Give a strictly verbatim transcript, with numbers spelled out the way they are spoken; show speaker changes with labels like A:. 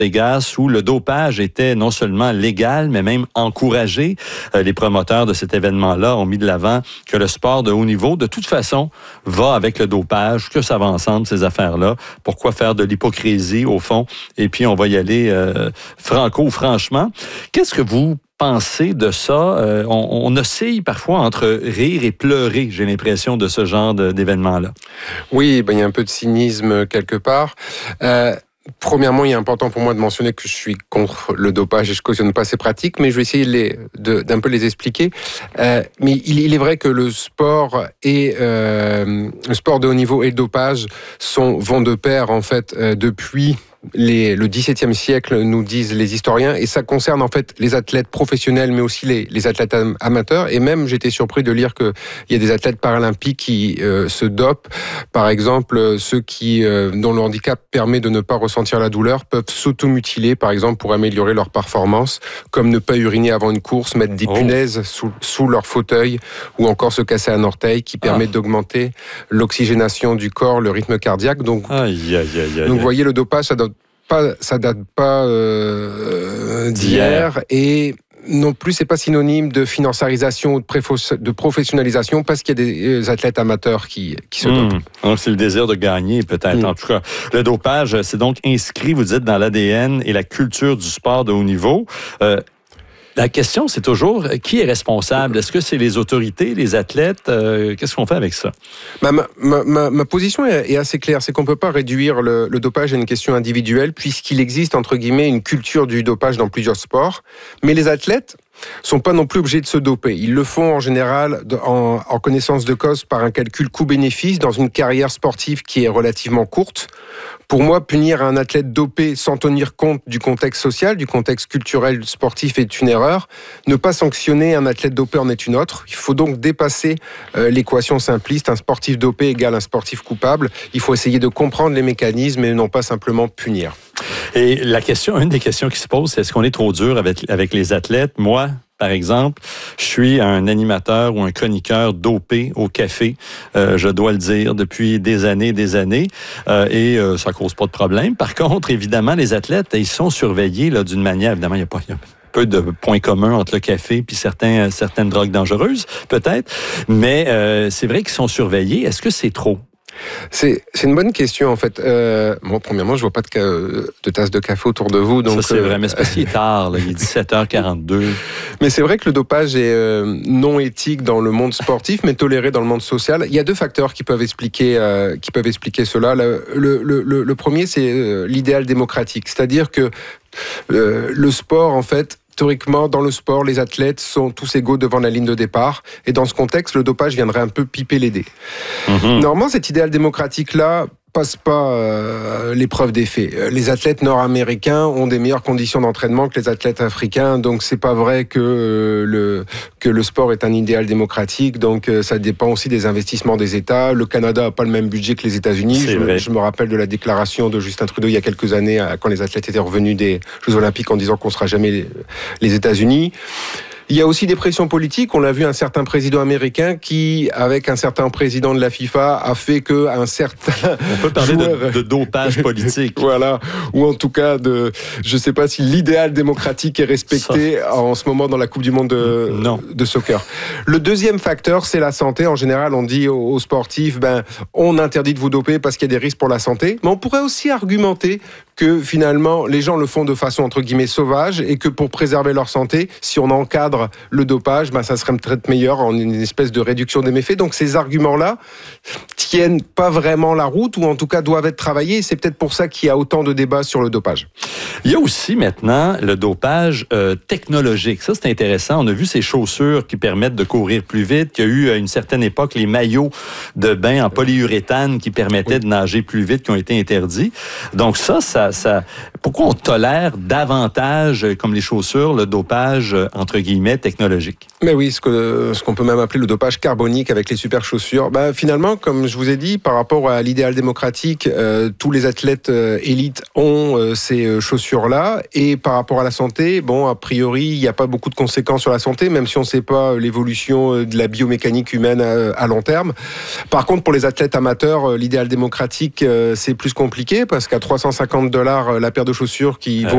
A: Vegas où le dopage était non seulement légal, mais même encouragé. Euh, les promoteurs de cet événement-là ont mis de l'avant que le sport de haut niveau, de toute façon, va avec le dopage, que ça va ensemble, ces affaires-là. Pourquoi faire de l'hypocrisie, au fond? Et puis, on va y aller euh, franco, franchement. Qu'est-ce que vous pensez de ça? Euh, on, on oscille parfois entre rire et pleurer, j'ai l'impression, de ce genre de, d'événement-là.
B: Oui, ben, il y a un peu de cynisme quelque part. Euh, Premièrement, il est important pour moi de mentionner que je suis contre le dopage et je cautionne pas ces pratiques, mais je vais essayer de les, de, d'un peu les expliquer. Euh, mais il, il est vrai que le sport et euh, le sport de haut niveau et le dopage sont vont de pair en fait euh, depuis les, le dix-septième siècle, nous disent les historiens, et ça concerne en fait les athlètes professionnels, mais aussi les, les athlètes am- amateurs. Et même, j'étais surpris de lire qu'il y a des athlètes paralympiques qui euh, se dopent. Par exemple, ceux qui, euh, dont le handicap permet de ne pas ressentir la douleur peuvent s'automutiler, par exemple, pour améliorer leur performance, comme ne pas uriner avant une course, mettre des oh. punaises sous, sous leur fauteuil, ou encore se casser un orteil, qui permet ah. d'augmenter l'oxygénation du corps, le rythme cardiaque. Donc, aïe, aïe, aïe, aïe. donc vous voyez, le dopage, ça doit Pas, ça date pas euh, d'hier et non plus c'est pas synonyme de financiarisation ou de, préfo- de professionnalisation parce qu'il y a des athlètes amateurs qui, qui se mmh. dopent.
A: Donc c'est le désir de gagner peut-être. Mmh. En tout cas, le dopage, c'est donc inscrit, vous dites, dans l'A D N et la culture du sport de haut niveau. Euh, La question, c'est toujours qui est responsable? Est-ce que c'est les autorités, les athlètes? Euh, qu'est-ce qu'on fait avec ça?
B: Ma, ma, ma, ma position est, est assez claire. C'est qu'on ne peut pas réduire le, le dopage à une question individuelle puisqu'il existe, entre guillemets, une culture du dopage dans plusieurs sports. Mais les athlètes sont pas non plus obligés de se doper. Ils le font en général en, en connaissance de cause par un calcul coût-bénéfice dans une carrière sportive qui est relativement courte. Pour moi, punir un athlète dopé sans tenir compte du contexte social, du contexte culturel sportif est une erreur. Ne pas sanctionner un athlète dopé en est une autre. Il faut donc dépasser euh, l'équation simpliste. Un sportif dopé égale un sportif coupable. Il faut essayer de comprendre les mécanismes et non pas simplement punir.
A: Et la question, une des questions qui se pose, c'est est-ce qu'on est trop dur avec, avec les athlètes? Moi, par exemple, je suis un animateur ou un chroniqueur dopé au café, euh, je dois le dire, depuis des années et des années, euh, et euh, ça cause pas de problème. Par contre, évidemment, les athlètes, ils sont surveillés là, d'une manière, évidemment, il n'y a pas... Y a peu de points communs entre le café puis certains, certaines drogues dangereuses, peut-être, mais euh, c'est vrai qu'ils sont surveillés. Est-ce que c'est trop?
B: C'est, c'est une bonne question, en fait. Euh, bon, premièrement, je vois pas de, ca- de tasse de café autour de vous. Donc,
A: ça, c'est euh, vrai, mais c'est parce qu'il est tard, là, il est dix-sept heures quarante-deux.
B: Mais c'est vrai que le dopage est euh, non éthique dans le monde sportif, mais toléré dans le monde social. Il y a deux facteurs qui peuvent expliquer, euh, qui peuvent expliquer cela. Le, le, le, le premier, c'est euh, l'idéal démocratique. C'est-à-dire que euh, le sport, en fait, historiquement, dans le sport, les athlètes sont tous égaux devant la ligne de départ. Et dans ce contexte, le dopage viendrait un peu piper les dés. Mmh. Normalement, cet idéal démocratique-là passe pas euh, l'épreuve des faits. Les athlètes nord-américains ont des meilleures conditions d'entraînement que les athlètes africains, donc c'est pas vrai que euh, le que le sport est un idéal démocratique. Donc euh, ça dépend aussi des investissements des États. Le Canada a pas le même budget que les États-Unis. Je me, je me rappelle de la déclaration de Justin Trudeau il y a quelques années quand les athlètes étaient revenus des Jeux Olympiques en disant qu'on sera jamais les, les États-Unis. Il y a aussi des pressions politiques. On l'a vu, un certain président américain qui, avec un certain président de la FIFA, a fait que un certain
A: on peut parler joueur... de, de dopage politique.
B: Voilà, ou en tout cas de, je sais pas si l'idéal démocratique est respecté Ça... en ce moment dans la Coupe du Monde de,
A: non.
B: de soccer. Le deuxième facteur, c'est la santé. En général, on dit aux sportifs, ben, on interdit de vous doper parce qu'il y a des risques pour la santé. Mais on pourrait aussi argumenter que finalement, les gens le font de façon entre guillemets sauvage et que pour préserver leur santé, si on encadre le dopage, ben ça serait peut-être meilleur en une espèce de réduction des méfaits. Donc ces arguments-là tiennent pas vraiment la route ou en tout cas doivent être travaillés. Et c'est peut-être pour ça qu'il y a autant de débats sur le dopage.
A: Il y a aussi maintenant le dopage euh, technologique. Ça, c'est intéressant. On a vu ces chaussures qui permettent de courir plus vite. Il y a eu à une certaine époque les maillots de bain en polyuréthane qui permettaient oui. de nager plus vite, qui ont été interdits. Donc ça, ça, ça pourquoi on tolère davantage, comme les chaussures, le dopage, entre guillemets, technologique?
B: Mais oui, ce, que, ce qu'on peut même appeler le dopage carbonique avec les super chaussures. Ben, finalement, comme je vous ai dit, par rapport à l'idéal démocratique, euh, tous les athlètes euh, élites ont euh, ces chaussures-là. Et par rapport à la santé, bon, a priori, il n'y a pas beaucoup de conséquences sur la santé, même si on ne sait pas l'évolution de la biomécanique humaine à, à long terme. Par contre, pour les athlètes amateurs, l'idéal démocratique, euh, c'est plus compliqué parce qu'à trois cent cinquante dollars la paire de chaussures qui vaut